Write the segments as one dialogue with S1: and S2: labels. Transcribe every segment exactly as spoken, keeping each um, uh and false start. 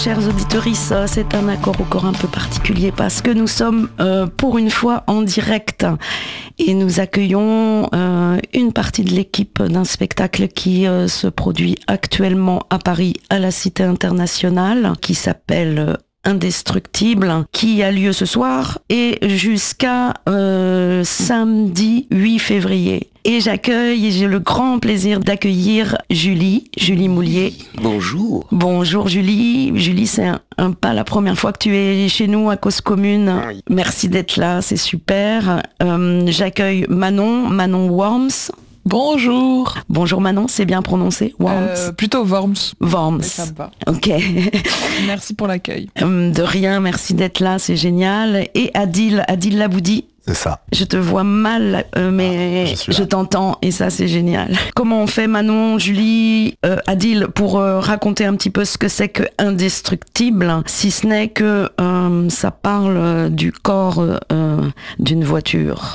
S1: Chers auditeurs, c'est un accord au corps un peu particulier parce que nous sommes euh, pour une fois en direct et nous accueillons euh, une partie de l'équipe d'un spectacle qui euh, se produit actuellement à Paris à la Cité Internationale qui s'appelle Indestructible, qui a lieu ce soir et jusqu'à euh, samedi huit février. Et j'accueille, et j'ai le grand plaisir d'accueillir Julie, Julie Moulier.
S2: Bonjour.
S1: Bonjour Julie. Julie, c'est un, un pas la première fois que tu es chez nous à Cause Commune.
S2: Oui.
S1: Merci d'être là, c'est super. Euh, j'accueille Manon, Manon Worms.
S3: Bonjour.
S1: Bonjour Manon, c'est bien prononcé Worms
S3: euh, Plutôt Worms.
S1: Worms.
S3: Mais ça me va.
S1: Ok.
S3: Merci pour l'accueil.
S1: De rien, merci d'être là, c'est génial. Et Adil, Adil Laboudi.
S4: C'est ça.
S1: Je te vois mal, euh, mais
S4: ah, je,
S1: je t'entends et ça c'est génial. Comment on fait Manon, Julie, euh, Adil pour euh, raconter un petit peu ce que c'est que Indestructible, si ce n'est que euh, ça parle du corps euh, d'une voiture.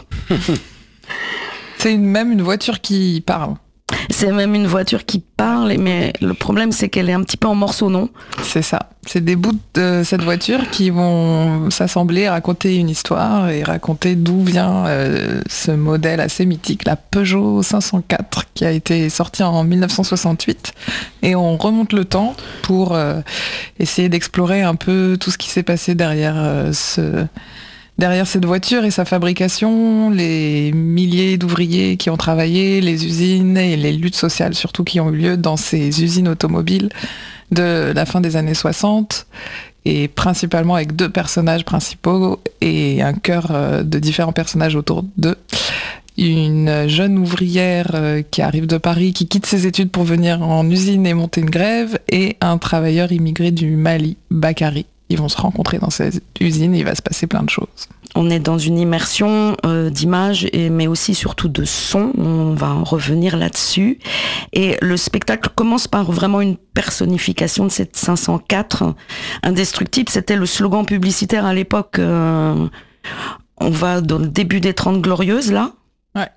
S3: C'est une, même une voiture qui parle.
S1: C'est même une voiture qui parle, mais le problème c'est qu'elle est un petit peu en morceaux, non ?
S3: C'est ça. C'est des bouts de cette voiture qui vont s'assembler, raconter une histoire et raconter d'où vient euh, ce modèle assez mythique, la Peugeot cinq cent quatre, qui a été sortie en dix-neuf cent soixante-huit. Et on remonte le temps pour euh, essayer d'explorer un peu tout ce qui s'est passé derrière euh, ce... Derrière cette voiture et sa fabrication, les milliers d'ouvriers qui ont travaillé, les usines et les luttes sociales surtout qui ont eu lieu dans ces usines automobiles de la fin des années soixante, et principalement avec deux personnages principaux et un chœur de différents personnages autour d'eux. Une jeune ouvrière qui arrive de Paris, qui quitte ses études pour venir en usine et monter une grève, et un travailleur immigré du Mali, Bakary. Ils vont se rencontrer dans cette usine et il va se passer plein de choses.
S1: On est dans une immersion euh, d'images, et, mais aussi surtout de sons. On va en revenir là-dessus. Et le spectacle commence par vraiment une personnification de cette cinq cent quatre. Indestructible, c'était le slogan publicitaire à l'époque. Euh, on va dans le début des trente glorieuses, là.
S3: Ouais.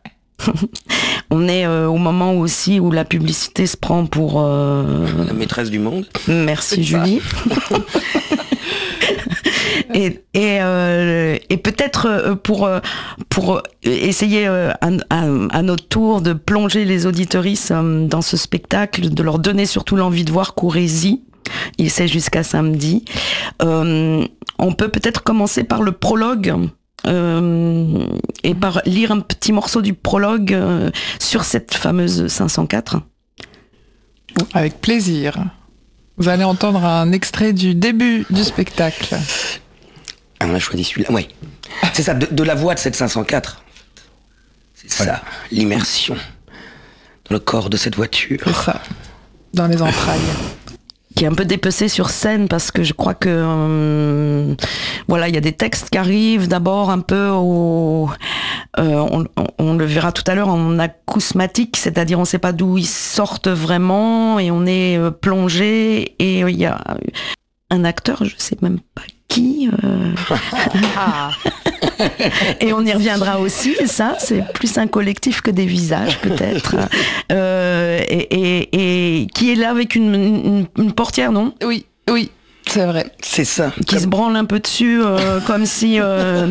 S1: On est euh, au moment aussi où la publicité se prend pour... Euh...
S2: La maîtresse du monde.
S1: Merci Julie. Et, et, euh, et peut-être pour, pour essayer à, à, à notre tour de plonger les auditeuristes dans ce spectacle, de leur donner surtout l'envie de voir Courrézy, il c'est jusqu'à samedi, euh, on peut peut-être commencer par le prologue euh, et par lire un petit morceau du prologue euh, sur cette fameuse cinq cent quatre.
S3: Avec plaisir. Vous allez entendre un extrait du début du spectacle.
S2: Ah, on a choisi celui-là, oui. C'est ça, de, de la voix de cette cinq cent quatre. C'est ça, ouais. L'immersion dans le corps de cette voiture.
S3: C'est ça, dans les entrailles.
S1: Qui est un peu dépecé sur scène parce que je crois que euh, voilà, il y a des textes qui arrivent d'abord un peu au euh, on, on, on le verra tout à l'heure en acousmatique, c'est-à-dire on ne sait pas d'où ils sortent vraiment et on est euh, plongé, et il euh, y a un acteur, je sais même pas qui euh... et on y reviendra aussi, ça c'est plus un collectif que des visages peut-être, euh, et, et, et qui est là avec une, une, une portière, non ?
S3: Oui, oui, c'est vrai.
S2: C'est ça.
S1: Qui comme... se branle un peu dessus, euh, comme si... Euh...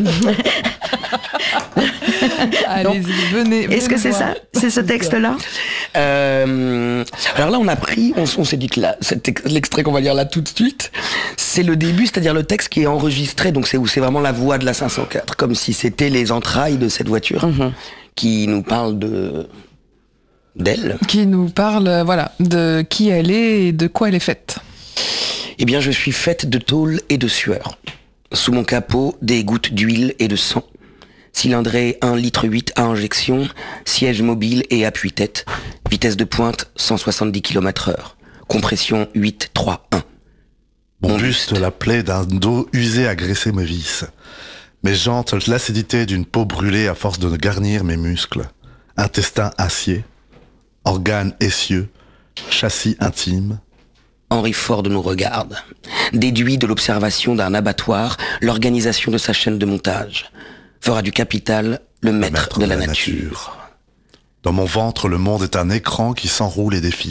S3: Allez-y, venez.
S1: Est-ce
S3: venez
S1: que c'est
S3: voir.
S1: ça ? C'est ce texte-là ?
S2: euh, Alors là, on a pris, on, on s'est dit que là, cet, l'extrait qu'on va lire là tout de suite, c'est le début, c'est-à-dire le texte qui est enregistré, donc c'est où c'est vraiment la voix de la cinq cent quatre, comme si c'était les entrailles de cette voiture, mm-hmm. qui nous parle de... d'elle.
S3: Qui nous parle, voilà, de qui elle est et de quoi elle est faite.
S2: Eh bien, je suis faite de tôle et de sueur. Sous mon capot, des gouttes d'huile et de sang. Cylindrée un virgule huit litres à injection, siège mobile et appui-tête. Vitesse de pointe cent soixante-dix kilomètres heure. Compression huit trois un.
S4: Mon buste, la plaie d'un dos usé a graissé mes vis. Mes jantes, l'acidité d'une peau brûlée à force de garnir mes muscles. Intestin acier. Organes essieux. Châssis intime.
S2: Henry Ford nous regarde. Déduit de l'observation d'un abattoir, l'organisation de sa chaîne de montage. Fera du capital le maître, le maître de, la, de la nature.
S4: nature. Dans mon ventre, le monde est un écran qui s'enroule et défile.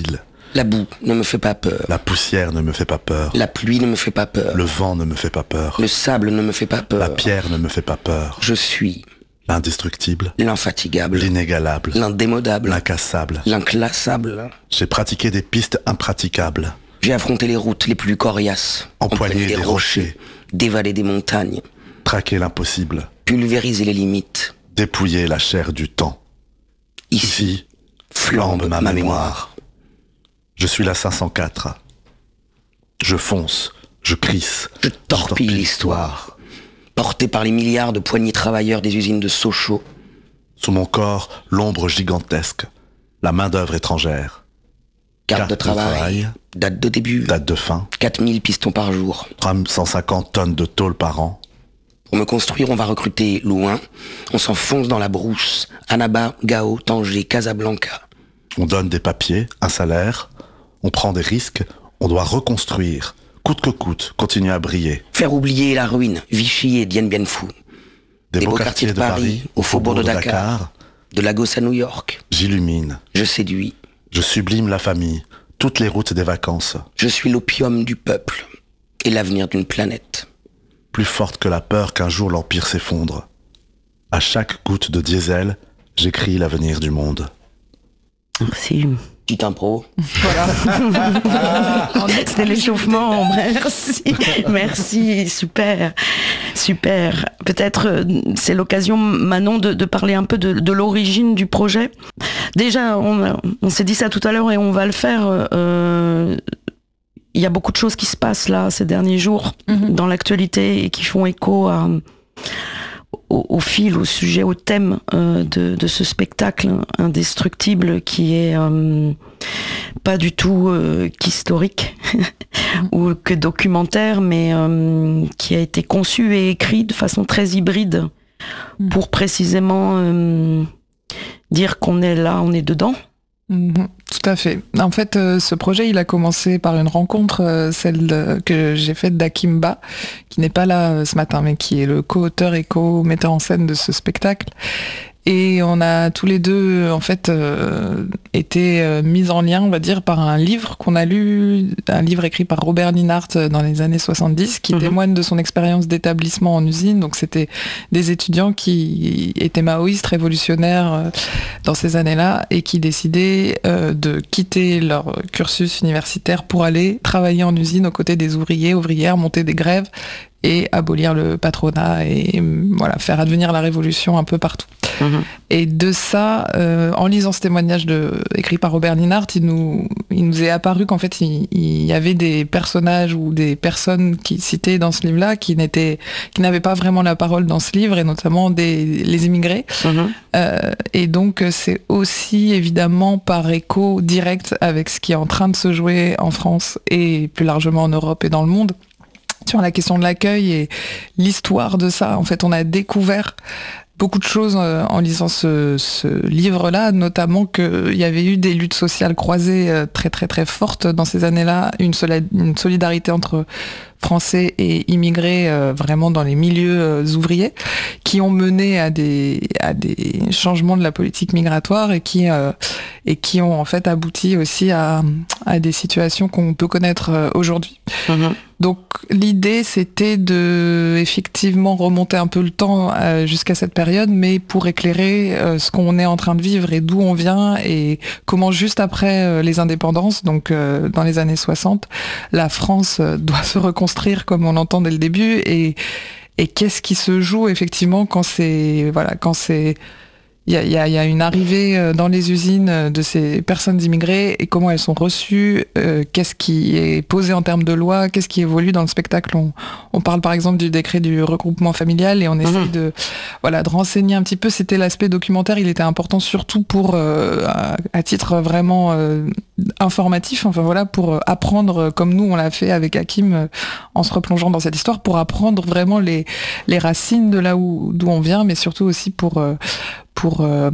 S2: La boue ne me fait pas peur.
S4: La poussière ne me fait pas peur.
S2: La pluie ne me fait pas peur.
S4: Le vent ne me fait pas peur.
S2: Le sable ne me fait pas peur.
S4: La pierre ne me fait pas peur.
S2: Je suis
S4: l'indestructible,
S2: l'infatigable,
S4: l'inégalable,
S2: l'indémodable,
S4: l'incassable,
S2: l'inclassable.
S4: J'ai pratiqué des pistes impraticables.
S2: J'ai affronté les routes les plus coriaces,
S4: empoigné des, des rochers, rochers,
S2: dévalé des montagnes,
S4: traqué l'impossible,
S2: pulvérisé les limites,
S4: dépouillé la chair du temps.
S2: Ici,
S4: Ici
S2: flambe ma, ma mémoire. mémoire.
S4: Je suis la cinq cent quatre. Je fonce, je crisse,
S2: je torpille l'histoire. Porté par les milliards de poignées travailleurs des usines de Sochaux.
S4: Sous mon corps, l'ombre gigantesque, la main-d'œuvre étrangère.
S2: Carte, Carte de, travail, de travail, date de début,
S4: date de fin,
S2: quatre mille pistons par jour,
S4: trois cent cinquante tonnes de tôle par an.
S2: Pour me construire, on va recruter loin, on s'enfonce dans la brousse, Annaba, Gao, Tanger, Casablanca.
S4: On donne des papiers, un salaire, on prend des risques, on doit reconstruire, coûte que coûte, continuer à briller.
S2: Faire oublier la ruine, Vichy et Dien Bien Phu.
S4: Des, des beaux, beaux quartiers, quartiers de, de Paris,
S2: au faubourg de, de Dakar, Dakar, de Lagos à New York.
S4: J'illumine.
S2: Je séduis.
S4: Je sublime la famille, toutes les routes des vacances.
S2: Je suis l'opium du peuple et l'avenir d'une planète.
S4: Plus forte que la peur qu'un jour l'empire s'effondre. À chaque goutte de diesel, j'écris l'avenir du monde.
S1: Merci.
S2: Petite impro.
S1: Voilà. C'était l'échauffement. Merci. Merci. Super. Super. Peut-être c'est l'occasion, Manon, de, de parler un peu de, de l'origine du projet. Déjà, on, on s'est dit ça tout à l'heure et on va le faire. Euh, il y a beaucoup de choses qui se passent là ces derniers jours mm-hmm. dans l'actualité et qui font écho à... Au, au fil, au sujet, au thème euh, de, de ce spectacle indestructible qui est euh, pas du tout euh, qu'historique ou que documentaire, mais euh, qui a été conçu et écrit de façon très hybride pour précisément euh, dire qu'on est là, on est dedans.
S3: Mmh, tout à fait. En fait, euh, ce projet, il a commencé par une rencontre, euh, celle de, que j'ai faite d'Hakim Bah, qui n'est pas là euh, ce matin, mais qui est le co-auteur et co-metteur en scène de ce spectacle. Et on a tous les deux, en fait, euh, été euh, mis en lien, on va dire, par un livre qu'on a lu, un livre écrit par Robert Linhart dans les années soixante-dix, qui mmh. témoigne de son expérience d'établissement en usine. Donc, c'était des étudiants qui étaient maoïstes, révolutionnaires euh, dans ces années-là, et qui décidaient euh, de quitter leur cursus universitaire pour aller travailler en usine aux côtés des ouvriers, ouvrières, monter des grèves et abolir le patronat et voilà, faire advenir la révolution un peu partout. Mmh. Et de ça, euh, en lisant ce témoignage de, écrit par Robert Linhart, il nous, il nous est apparu qu'en fait, il, il y avait des personnages ou des personnes qui citaient dans ce livre-là qui n'étaient, qui n'avaient pas vraiment la parole dans ce livre, et notamment des, les immigrés. Mmh. Euh, et donc, c'est aussi évidemment par écho direct avec ce qui est en train de se jouer en France et plus largement en Europe et dans le monde, sur la question de l'accueil et l'histoire de ça. En fait, on a découvert beaucoup de choses en lisant ce, ce livre-là, notamment qu'il y avait eu des luttes sociales croisées très très très fortes dans ces années-là, une, soli- une solidarité entre Français et immigrés euh, vraiment dans les milieux euh, ouvriers, qui ont mené à des, à des changements de la politique migratoire et qui, euh, et qui ont en fait abouti aussi à, à des situations qu'on peut connaître euh, aujourd'hui. Mmh. Donc l'idée, c'était de effectivement remonter un peu le temps euh, jusqu'à cette période, mais pour éclairer euh, ce qu'on est en train de vivre et d'où on vient et comment juste après euh, les indépendances, donc euh, dans les années soixante, la France euh, doit se reconstruire comme on l'entend dès le début, et, et qu'est-ce qui se joue effectivement quand c'est voilà quand c'est il y a, y, a, y a une arrivée dans les usines de ces personnes immigrées et comment elles sont reçues, euh, qu'est-ce qui est posé en termes de loi, qu'est-ce qui évolue dans le spectacle. On, on parle par exemple du décret du regroupement familial et on essaie mmh. de, voilà, de renseigner un petit peu. C'était l'aspect documentaire, il était important surtout pour, euh, à, à titre vraiment euh, informatif, enfin voilà, pour apprendre comme nous on l'a fait avec Hakim euh, en se replongeant dans cette histoire, pour apprendre vraiment les, les racines de là où, d'où on vient, mais surtout aussi pour... Euh, pour euh,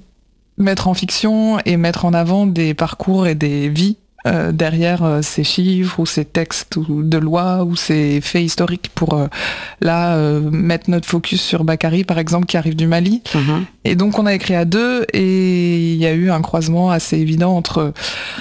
S3: mettre en fiction et mettre en avant des parcours et des vies euh, derrière euh, ces chiffres ou ces textes ou de loi ou ces faits historiques, pour euh, là euh, mettre notre focus sur Bakary par exemple, qui arrive du Mali. Mmh. Et donc on a écrit à deux et il y a eu un croisement assez évident entre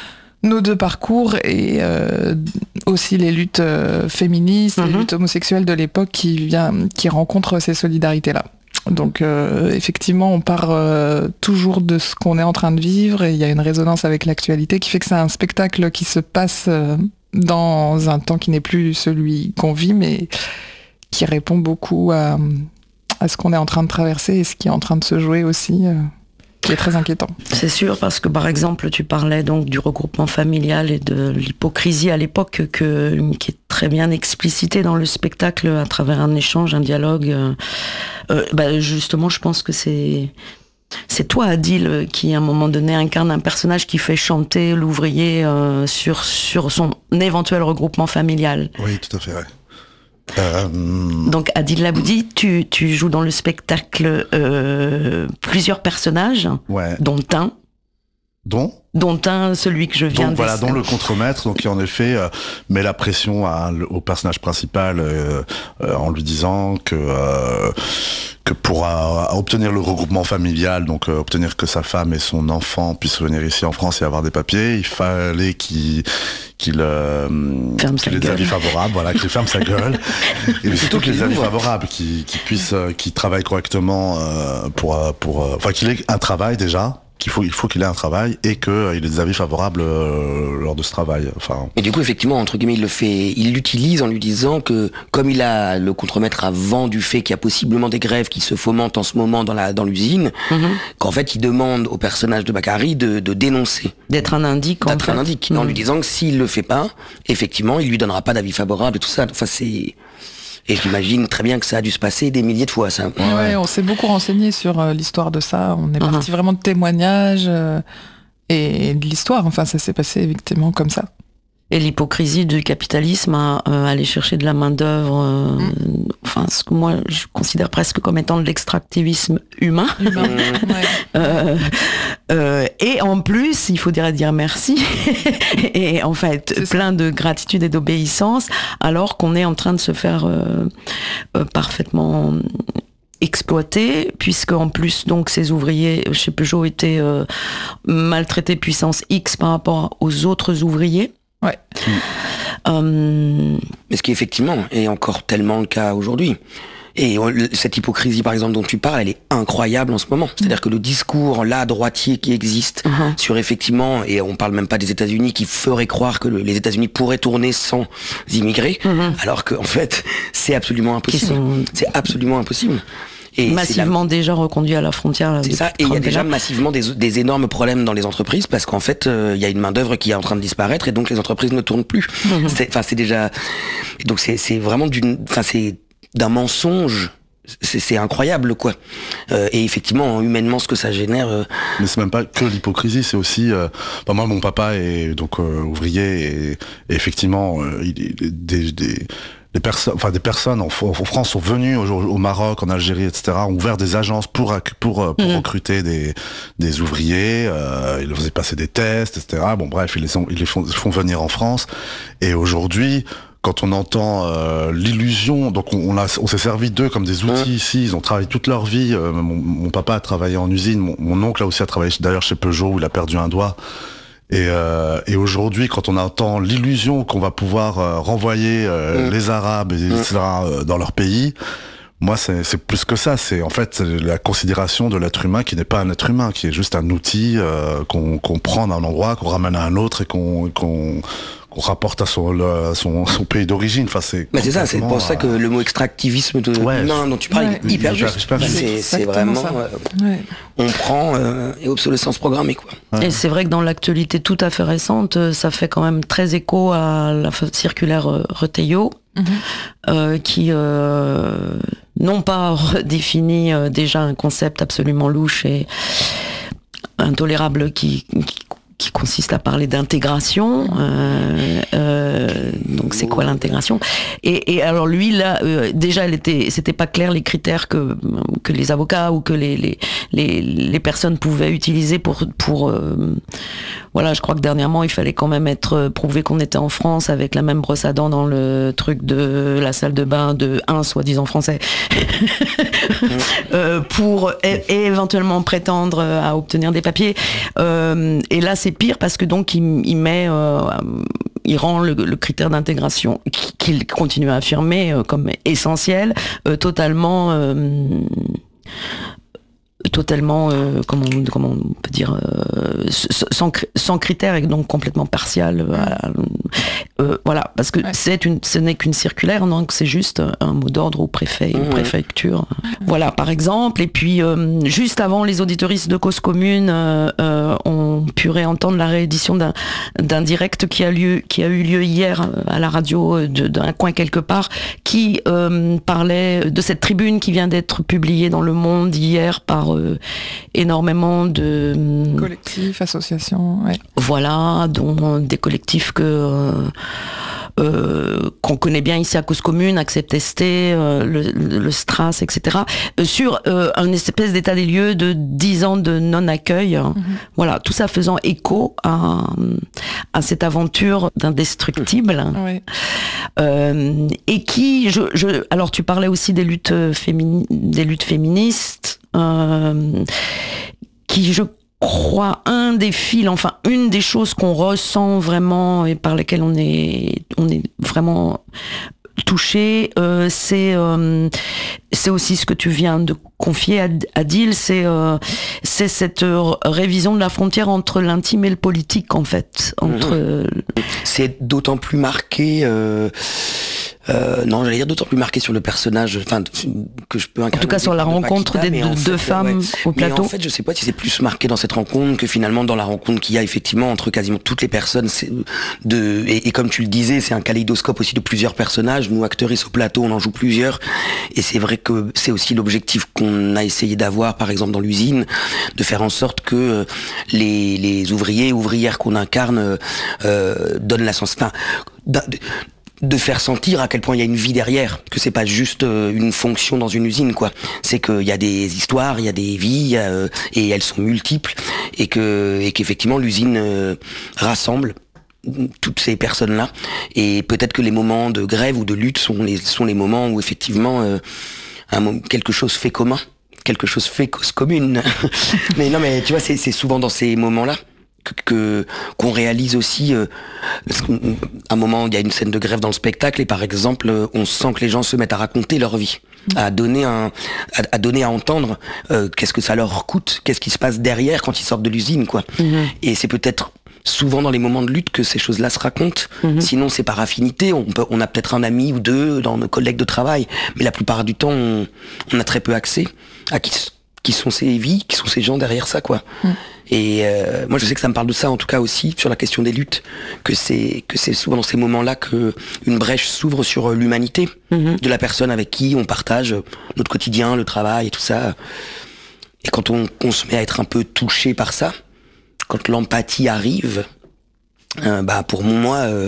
S3: nos deux parcours et euh, aussi les luttes euh, féministes, mm-hmm. les luttes homosexuelles de l'époque qui, vient, qui rencontrent ces solidarités-là. Donc euh, effectivement, on part euh, toujours de ce qu'on est en train de vivre et il y a une résonance avec l'actualité qui fait que c'est un spectacle qui se passe euh, dans un temps qui n'est plus celui qu'on vit, mais qui répond beaucoup à, à ce qu'on est en train de traverser et ce qui est en train de se jouer aussi, euh, qui est très inquiétant.
S1: C'est sûr, parce que par exemple, tu parlais donc du regroupement familial et de l'hypocrisie à l'époque que, qui est très bien explicitée dans le spectacle à travers un échange, un dialogue. Euh, euh, bah justement, je pense que c'est... C'est toi, Adil, qui à un moment donné incarne un personnage qui fait chanter l'ouvrier euh, sur, sur son éventuel regroupement familial.
S4: Oui, tout à fait, ouais. Euh...
S1: Donc Adil Laboudi, tu, tu joues dans le spectacle euh, plusieurs personnages,
S4: ouais.
S1: dont un.
S4: Dont
S1: dont un, celui que je viens
S4: donc,
S1: de...
S4: Voilà, dont le contremaître, donc qui en effet euh, met la pression à, au personnage principal euh, euh, en lui disant que, euh, que pour euh, obtenir le regroupement familial, donc euh, obtenir que sa femme et son enfant puissent venir ici en France et avoir des papiers, il fallait qu'il qu'il euh, qu'il ait des avis favorables, voilà, qu'il ferme sa gueule, et surtout qu'il ait des avis favorables, qu'il qu'il puisse, euh, qu'il travaille correctement euh, pour, pour, euh, enfin qu'il ait un travail déjà. Qu'il faut, il faut qu'il ait un travail et qu'il euh, ait des avis favorables euh, lors de ce travail. Enfin.
S2: Et du coup, effectivement, entre guillemets, il le fait, il l'utilise en lui disant que, comme il a le contremaître a vent du fait qu'il y a possiblement des grèves qui se fomentent en ce moment dans la dans l'usine, mm-hmm. qu'en fait, il demande au personnage de Bakary de, de dénoncer,
S1: d'être un indique,
S2: d'être
S1: en
S2: un
S1: fait.
S2: indique,
S1: mm-hmm.
S2: en lui disant que s'il le fait pas, effectivement, il lui donnera pas d'avis favorable et tout ça. Enfin, c'est Et j'imagine très bien que ça a dû se passer des milliers de fois, ça.
S3: Ouais, ouais, on s'est beaucoup renseigné sur euh, l'histoire de ça. On est uh-huh. parti vraiment de témoignages euh, et de l'histoire. Enfin, ça s'est passé effectivement comme ça.
S1: Et l'hypocrisie du capitalisme à euh, aller chercher de la main-d'œuvre, euh, mmh. enfin, ce que moi je considère presque comme étant de l'extractivisme humain.
S3: humain. ouais.
S1: euh, euh, et en plus, il faudrait dire merci. et en fait, C'est plein ça. de gratitude et d'obéissance, alors qu'on est en train de se faire euh, euh, parfaitement exploité, puisque en plus donc ces ouvriers chez Peugeot étaient euh, maltraités puissance X par rapport aux autres ouvriers.
S3: Ouais.
S2: Mmh. Euh... Mais ce qui effectivement est encore tellement le cas aujourd'hui. Et cette hypocrisie, par exemple, dont tu parles, elle est incroyable en ce moment. C'est-à-dire que le discours, là, droitier qui existe, uh-huh. sur effectivement, et on parle même pas des États-Unis, qui ferait croire que le, les États-Unis pourraient tourner sans immigrés, uh-huh. alors qu'en fait, c'est absolument impossible. Sont... C'est absolument impossible.
S1: Et massivement la... déjà reconduit à la frontière.
S2: C'est ça, et il y a déjà massivement des, des énormes problèmes dans les entreprises parce qu'en fait, il euh, y a une main d'œuvre qui est en train de disparaître et donc les entreprises ne tournent plus. Enfin, c'est, c'est déjà, donc c'est, c'est vraiment d'une, enfin c'est d'un mensonge. C'est, c'est incroyable, quoi. Euh, et effectivement, humainement, ce que ça génère. Euh...
S4: Mais c'est même pas que l'hypocrisie, c'est aussi. Euh, bah moi, mon papa est donc euh, ouvrier et, et effectivement, euh, il, des, des Des personnes, enfin des personnes en, en France sont venues au, au Maroc, en Algérie, et cetera, ont ouvert des agences pour pour, pour mmh. recruter des des ouvriers. Euh, ils leur faisaient passer des tests, et cetera. Bon bref, ils les ont, ils les font, font venir en France. Et aujourd'hui, quand on entend euh, l'illusion, donc on, on, a, on s'est servi d'eux comme des outils mmh. ici. Ils ont travaillé toute leur vie. Euh, mon, mon papa a travaillé en usine. Mon, mon oncle a aussi a travaillé d'ailleurs chez Peugeot où il a perdu un doigt. Et, euh, et aujourd'hui, quand on entend l'illusion qu'on va pouvoir euh, renvoyer euh, mmh. les Arabes, et cetera, euh, dans leur pays, moi, c'est, c'est plus que ça. C'est en fait la considération de l'être humain qui n'est pas un être humain, qui est juste un outil euh, qu'on, qu'on prend d'un endroit, qu'on ramène à un autre et qu'on, qu'on, qu'on rapporte à son, le, son, son pays d'origine. Enfin, c'est,
S2: Mais c'est ça, c'est pour euh... ça que le mot extractivisme de ouais, humain dont tu parles ouais. est hyper ouais, juste. Bah, c'est, c'est vraiment... Euh, ouais. On prend euh, et obsolescence programmée, quoi.
S1: Ouais. Et c'est vrai que dans l'actualité tout à fait récente, ça fait quand même très écho à la circulaire Retailleau, mm-hmm. euh, qui euh, non pas redéfinit euh, déjà un concept absolument louche et intolérable qui, qui qui consiste à parler d'intégration. Euh, euh, donc c'est quoi l'intégration ? et, et alors lui là, euh, déjà, elle était, c'était pas clair les critères que que les avocats ou que les les les, les personnes pouvaient utiliser pour pour euh, voilà. Je crois que dernièrement il fallait quand même être prouvé qu'on était en France avec la même brosse à dents dans le truc de la salle de bain de un soi-disant français euh, pour et, et éventuellement prétendre à obtenir des papiers. Euh, et là c'est pire parce que donc il, il met, euh, il rend le, le critère d'intégration qu'il continue à affirmer euh, comme essentiel, euh, totalement. Euh, totalement euh, comment, comment on peut dire euh, sans, sans critères et donc complètement partial euh, euh, voilà parce que ouais. c'est une ce n'est qu'une circulaire, donc c'est juste un mot d'ordre au préfet et mmh. préfecture mmh. voilà par exemple. Et puis euh, juste avant, les auditoristes de Cause Commune euh, euh, ont pu réentendre la réédition d'un, d'un direct qui a lieu qui a eu lieu hier à la radio de, d'un coin quelque part, qui euh, parlait de cette tribune qui vient d'être publiée dans Le Monde hier par Euh, énormément de
S3: collectifs, associations, ouais.
S1: Voilà, dont des collectifs que euh, euh, qu'on connaît bien ici à Cause Commune, Accept S T, euh, le, le Stras, et cetera. Euh, sur euh, un espèce d'état des lieux de dix ans de non-accueil. Mm-hmm. Voilà, tout ça faisant écho à, à cette aventure d'indestructible.
S3: Ouais.
S1: Euh, et qui, je, je, alors tu parlais aussi des luttes fémini- des luttes féministes. Euh, qui, je crois, un des fils, enfin une des choses qu'on ressent vraiment et par lesquelles on est, on est vraiment touché, euh, c'est euh, c'est aussi ce que tu viens de confier à Adil, c'est euh, c'est cette euh, révision de la frontière entre l'intime et le politique, en fait. Entre
S2: mmh. C'est d'autant plus marqué. Euh... Euh, non, j'allais dire d'autant plus marqué sur le personnage, enfin que je peux incarner.
S1: En tout cas, sur la rencontre des deux, deux femmes ouais. au plateau.
S2: Mais en fait, je sais pas si c'est plus marqué dans cette rencontre que finalement dans la rencontre qu'il y a effectivement entre quasiment toutes les personnes. C'est de et, et comme tu le disais, c'est un kaléidoscope aussi de plusieurs personnages. Nous, acteurs au plateau, on en joue plusieurs, et c'est vrai que c'est aussi l'objectif qu'on a essayé d'avoir, par exemple dans l'usine, de faire en sorte que les, les ouvriers, ouvrières qu'on incarne euh, donnent la sens. Enfin, de faire sentir à quel point il y a une vie derrière, que c'est pas juste euh, une fonction dans une usine, quoi. C'est qu'il y a des histoires, il y a des vies, euh, et elles sont multiples, et que et qu'effectivement l'usine euh, rassemble toutes ces personnes-là. Et peut-être que les moments de grève ou de lutte sont les sont les moments où effectivement euh, un, quelque chose fait commun, quelque chose fait cause commune. Mais non, mais tu vois, c'est c'est souvent dans ces moments-là que qu'on réalise aussi euh, un moment, il y a une scène de grève dans le spectacle et par exemple on sent que les gens se mettent à raconter leur vie, à donner un à, à donner à entendre euh, qu'est-ce que ça leur coûte, qu'est-ce qui se passe derrière quand ils sortent de l'usine, quoi. Mm-hmm. Et c'est peut-être souvent dans les moments de lutte que ces choses-là se racontent. Mm-hmm. Sinon c'est par affinité, on peut on a peut-être un ami ou deux dans nos collègues de travail, mais la plupart du temps on, on a très peu accès à qui qui sont ces vies, qui sont ces gens derrière ça, quoi. Mm. Et euh, moi je sais que ça me parle de ça en tout cas aussi sur la question des luttes, que c'est que c'est souvent dans ces moments-là que une brèche s'ouvre sur l'humanité mm-hmm. de la personne avec qui on partage notre quotidien, le travail et tout ça. Et quand on, on se met à être un peu touché par ça, quand l'empathie arrive, euh, bah pour moi euh,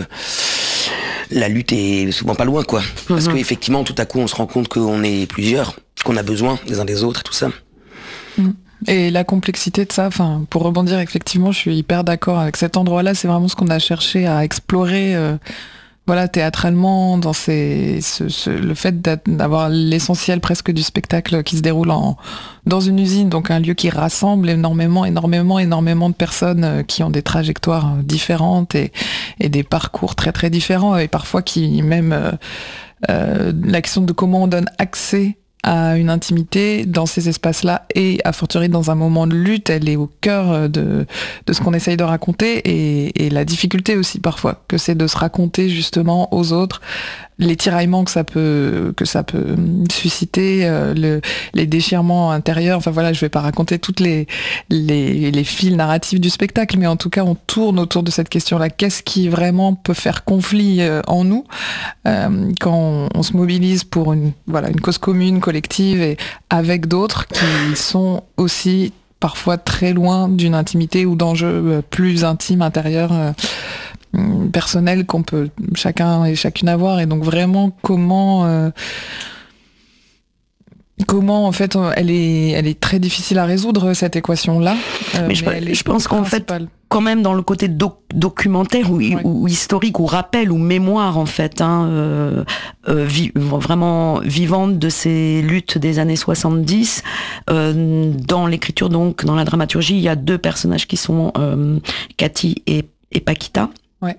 S2: la lutte est souvent pas loin, quoi. Mm-hmm. Parce qu'effectivement tout à coup on se rend compte qu'on est plusieurs, qu'on a besoin les uns des autres et tout ça.
S3: Mm. Et la complexité de ça, enfin, pour rebondir, effectivement, je suis hyper d'accord avec cet endroit-là. C'est vraiment ce qu'on a cherché à explorer, euh, voilà, théâtralement, dans ces, ce, ce, le fait d'avoir l'essentiel presque du spectacle qui se déroule en, dans une usine, donc un lieu qui rassemble énormément, énormément, énormément de personnes qui ont des trajectoires différentes et, et des parcours très, très différents, et parfois qui même euh, euh, la question de comment on donne accès à une intimité dans ces espaces-là, et a fortiori dans un moment de lutte, elle est au cœur de, de ce qu'on essaye de raconter, et, et la difficulté aussi parfois que c'est de se raconter justement aux autres, les tiraillements que ça peut que ça peut susciter, euh, le, les déchirements intérieurs. Enfin voilà, je vais pas raconter toutes les, les les fils narratifs du spectacle, mais en tout cas on tourne autour de cette question-là. Qu'est-ce qui vraiment peut faire conflit euh, en nous euh, quand on, on se mobilise pour une voilà une cause commune, collective, et avec d'autres qui sont aussi parfois très loin d'une intimité ou d'enjeux plus intimes intérieurs, euh, personnels, qu'on peut chacun et chacune avoir. Et donc vraiment comment euh, comment en fait elle est, elle est très difficile à résoudre cette équation-là.
S1: Euh, mais je, mais je pense qu'en fait, quand même dans le côté doc- documentaire ou, ouais. ou, ou historique ou rappel ou mémoire en fait, hein, euh, euh, vi- vraiment vivante de ces luttes des années soixante-dix. Euh, dans l'écriture donc, dans la dramaturgie, il y a deux personnages qui sont euh, Cathy et, et Paquita.
S3: Ouais.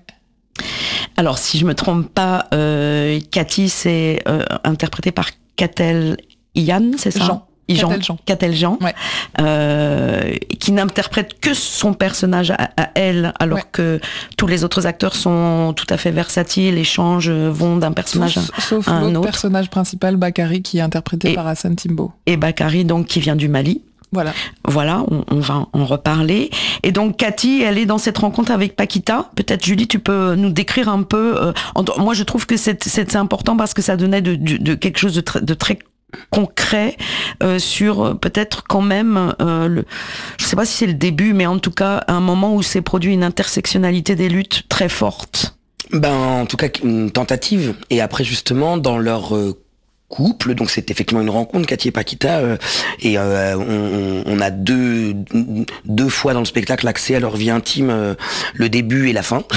S1: Alors si je me trompe pas, euh, Cathy c'est euh, interprété par Catel Yann, c'est ça?
S3: Jean.
S1: Jean,
S3: Catel Jean.
S1: Catel Jean,
S3: ouais.
S1: euh, qui n'interprète que son personnage à, à elle, alors ouais. que tous les autres acteurs sont tout à fait versatiles et changent, vont d'un personnage
S3: Tous,
S1: à,
S3: sauf
S1: à un
S3: l'autre
S1: autre.
S3: personnage principal, Bakary, qui est interprété et, par Hassan Timbo.
S1: Et Bakary, donc, qui vient du Mali.
S3: Voilà.
S1: Voilà, on, on va en reparler. Et donc Cathy, elle est dans cette rencontre avec Paquita. Peut-être Julie, tu peux nous décrire un peu. Euh, en, moi, je trouve que c'est, c'est, c'est important parce que ça donnait de, de, de quelque chose de, tr- de très concret euh, sur euh, peut-être quand même, euh, le, je sais pas si c'est le début, mais en tout cas un moment où s'est produit une intersectionnalité des luttes très forte.
S2: Ben en tout cas une tentative. Et après justement dans leur euh, couple, donc c'est effectivement une rencontre, Cathy et Paquita, euh, et euh, on, on a deux deux fois dans le spectacle l'accès à leur vie intime, euh, le début et la fin.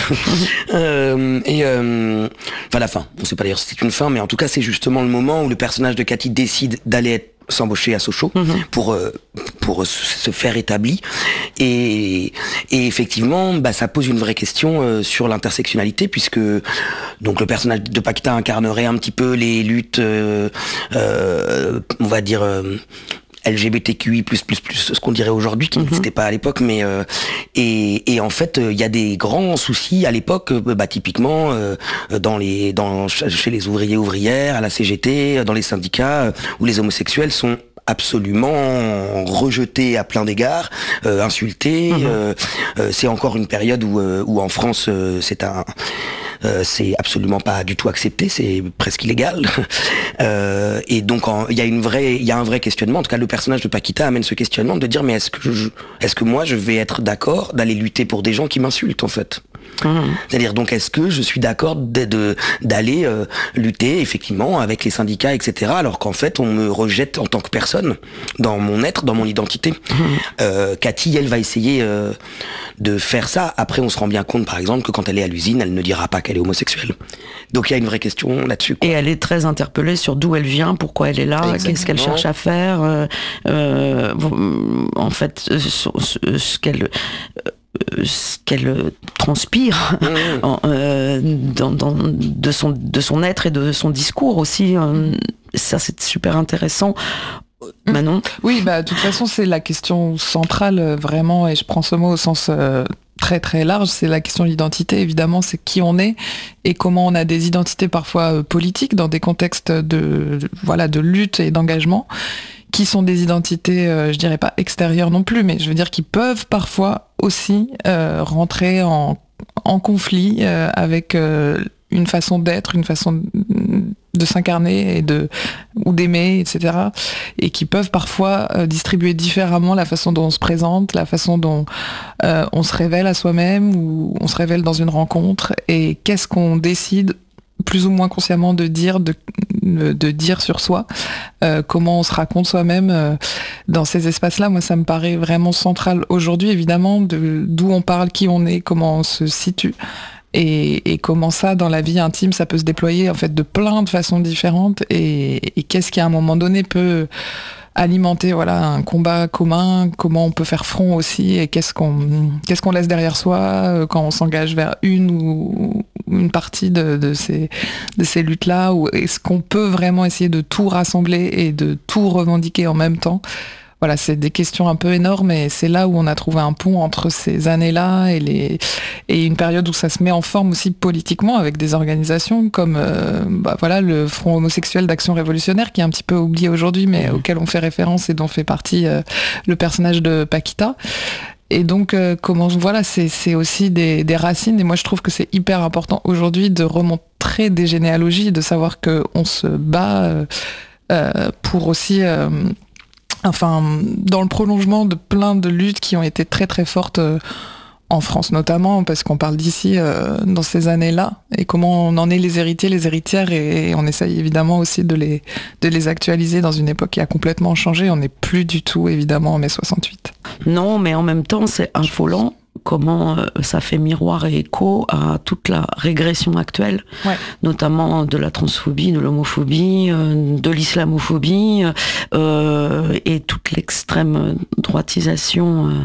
S2: euh, et euh, enfin la fin, on sait pas d'ailleurs si c'est une fin, mais en tout cas c'est justement le moment où le personnage de Cathy décide d'aller être s'embaucher à Sochaux mmh. pour euh, pour se faire établi et et effectivement bah ça pose une vraie question euh, sur l'intersectionnalité puisque donc le personnage de Paquita incarnerait un petit peu les luttes euh, euh, on va dire euh, L G B T Q I plus plus plus ce qu'on dirait aujourd'hui qui n'existait mmh. pas à l'époque mais euh, et et en fait il euh, y a des grands soucis à l'époque euh, bah typiquement euh, dans les dans chez les ouvriers ouvrières à la C G T dans les syndicats euh, où les homosexuels sont absolument rejetés à plein d'égards, euh, insultés. Mmh. Euh, euh, c'est encore une période où, euh, où en France, euh, c'est un, euh, c'est absolument pas du tout accepté, c'est presque illégal. euh, et donc, il y a une vraie, il y a un vrai questionnement. En tout cas, le personnage de Paquita amène ce questionnement de dire mais est-ce que je, est-ce que moi je vais être d'accord d'aller lutter pour des gens qui m'insultent en fait? Mmh. C'est-à-dire donc est-ce que je suis d'accord de, de, d'aller euh, lutter effectivement avec les syndicats, et cetera. Alors qu'en fait on me rejette en tant que personne dans mon être, dans mon identité. Mmh. Euh, Cathy, elle va essayer euh, de faire ça. Après on se rend bien compte par exemple que quand elle est à l'usine, elle ne dira pas qu'elle est homosexuelle. Donc il y a une vraie question là-dessus. Quoi.
S1: Et elle est très interpellée sur d'où elle vient, pourquoi elle est là, exactement. Qu'est-ce qu'elle cherche à faire. Euh, euh, en fait, ce, ce, ce qu'elle... Euh, ce qu'elle transpire mmh. en, euh, dans, dans, de, son, de son être et de son discours aussi. Euh, ça, c'est super intéressant. Manon ?
S3: Oui, bah, de toute façon, c'est la question centrale, vraiment, et je prends ce mot au sens euh, très très large, c'est la question de l'identité, évidemment, c'est qui on est et comment on a des identités parfois euh, politiques dans des contextes de, voilà, de lutte et d'engagement, qui sont des identités, euh, je dirais pas extérieures non plus, mais je veux dire qui peuvent parfois aussi euh, rentrer en, en conflit euh, avec euh, une façon d'être, une façon de, de s'incarner et de ou d'aimer, et cetera. Et qui peuvent parfois euh, distribuer différemment la façon dont on se présente, la façon dont euh, on se révèle à soi-même ou on se révèle dans une rencontre. Et qu'est-ce qu'on décide plus ou moins consciemment de dire, de, de dire sur soi, euh, comment on se raconte soi-même euh, dans ces espaces-là. Moi, ça me paraît vraiment central aujourd'hui, évidemment, de, d'où on parle, qui on est, comment on se situe, et, et comment ça, dans la vie intime, ça peut se déployer en fait de plein de façons différentes, et, et qu'est-ce qui, à un moment donné, peut alimenter voilà, un combat commun, comment on peut faire front aussi, et qu'est-ce qu'on, qu'est-ce qu'on laisse derrière soi quand on s'engage vers une ou une partie de, de ces, de ces luttes-là, ou est-ce qu'on peut vraiment essayer de tout rassembler et de tout revendiquer en même temps ? Voilà, c'est des questions un peu énormes, et c'est là où on a trouvé un pont entre ces années-là et, les, et une période où ça se met en forme aussi politiquement avec des organisations comme euh, bah voilà, le Front homosexuel d'action révolutionnaire, qui est un petit peu oublié aujourd'hui, mais mmh. auquel on fait référence et dont fait partie euh, le personnage de Paquita. Et donc, euh, comment, voilà, c'est, c'est aussi des, des racines, et moi je trouve que c'est hyper important aujourd'hui de remontrer des généalogies, de savoir qu'on se bat euh, euh, pour aussi... Euh, Enfin, dans le prolongement de plein de luttes qui ont été très très fortes euh, en France notamment, parce qu'on parle d'ici euh, dans ces années-là, et comment on en est les héritiers, les héritières, et, et on essaye évidemment aussi de les, de les actualiser dans une époque qui a complètement changé. On n'est plus du tout évidemment en mai soixante-huit.
S1: Non, mais en même temps, c'est affolant comment euh, ça fait miroir et écho à toute la régression actuelle, ouais. notamment de la transphobie, de l'homophobie, euh, de l'islamophobie euh, et toute l'extrême droitisation. Euh,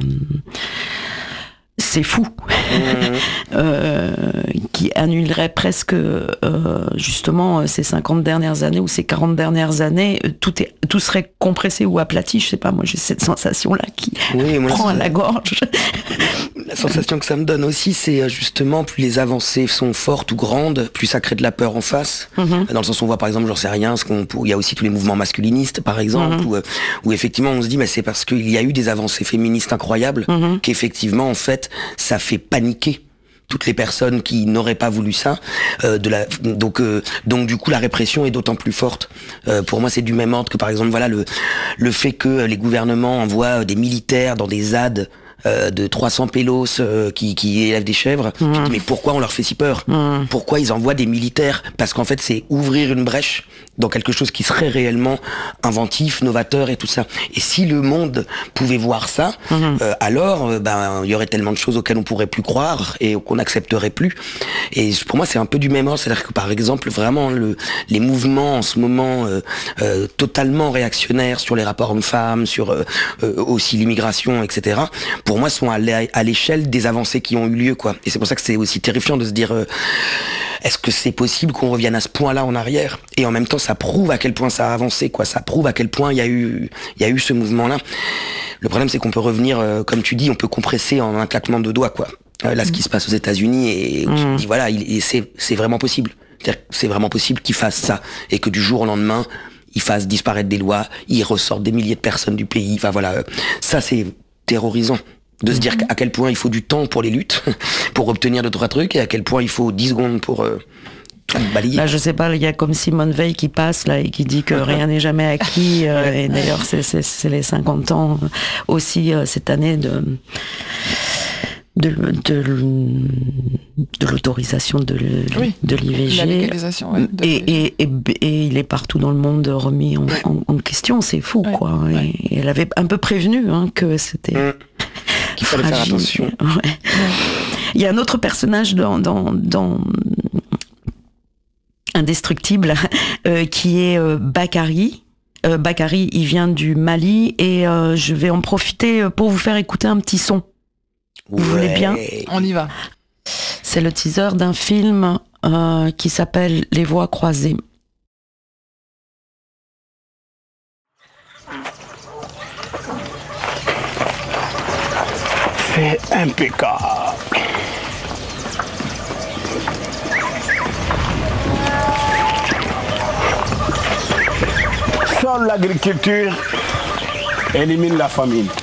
S1: c'est fou, mmh. euh, qui annulerait presque euh, justement ces cinquante dernières années ou ces quarante dernières années, tout, est, tout serait compressé ou aplati, je sais pas, moi j'ai cette sensation-là qui oui, moi, prend à la gorge.
S2: La sensation que ça me donne aussi, c'est justement, plus les avancées sont fortes ou grandes, plus ça crée de la peur en face. Mmh. Dans le sens où on voit par exemple, j'en sais rien, ce qu'on, il y a aussi tous les mouvements masculinistes par exemple, mmh. où, où effectivement on se dit, mais c'est parce qu'il y a eu des avancées féministes incroyables, mmh. qu'effectivement en fait, ça fait paniquer toutes les personnes qui n'auraient pas voulu ça. Euh, de la, donc, euh, donc du coup, la répression est d'autant plus forte. Euh, pour moi, c'est du même ordre que par exemple, voilà, le, le fait que les gouvernements envoient des militaires dans des Z A D Euh, de trois cents pélos euh, qui, qui élèvent des chèvres. Mmh. Tu te dis, mais pourquoi on leur fait si peur ? Mmh. Pourquoi ils envoient des militaires ? Parce qu'en fait, c'est ouvrir une brèche dans quelque chose qui serait réellement inventif, novateur et tout ça. Et si le monde pouvait voir ça, mmh. euh, alors euh, ben il y aurait tellement de choses auxquelles on pourrait plus croire et qu'on n'accepterait plus. Et pour moi, c'est un peu du même ordre. C'est-à-dire que par exemple, vraiment, le, les mouvements en ce moment euh, euh, totalement réactionnaires sur les rapports hommes-femmes, sur euh, euh, aussi l'immigration, et cetera, pour moi, sont à l'échelle des avancées qui ont eu lieu, quoi. Et c'est pour ça que c'est aussi terrifiant de se dire, euh, est-ce que c'est possible qu'on revienne à ce point-là en arrière ? Et en même temps, ça prouve à quel point ça a avancé, quoi. Ça prouve à quel point il y a eu, il y a eu ce mouvement-là. Le problème, c'est qu'on peut revenir, euh, comme tu dis, on peut compresser en un claquement de doigts, quoi. Euh, là, mmh. ce qui se passe aux États-Unis, et mmh. tu te dis, voilà, il, et c'est, c'est vraiment possible. C'est-à-dire que c'est vraiment possible qu'ils fassent ça, et que du jour au lendemain, ils fassent disparaître des lois, ils ressortent des milliers de personnes du pays. Enfin voilà, euh, ça c'est terrorisant. De se dire à quel point il faut du temps pour les luttes, pour obtenir de trois trucs, et à quel point il faut dix secondes pour euh, tout balayer.
S1: Là, je sais pas, il y a comme Simone Veil qui passe là et qui dit que rien n'est jamais acquis. Euh, et d'ailleurs, c'est, c'est, c'est les cinquante ans aussi euh, cette année de de, de, de l'autorisation de,
S3: oui,
S1: de l'I V G.
S3: La légalisation, ouais, de
S1: et, et, et, et il est partout dans le monde remis en, en, en question. C'est fou, ouais, quoi. Ouais. Et elle avait un peu prévenu hein, que c'était... Mmh.
S2: Qu'il fallait fragile. Faire attention.
S1: Ouais. Ouais. Il y a un autre personnage dans, dans, dans Indestructible euh, qui est euh, Bakary. Euh, Bakary, il vient du Mali et euh, je vais en profiter pour vous faire écouter un petit son. Vous ouais. voulez bien ?
S3: On y va.
S1: C'est le teaser d'un film euh, qui s'appelle Les Voies croisées.
S5: C'est impeccable. Seule l'agriculture élimine la famine.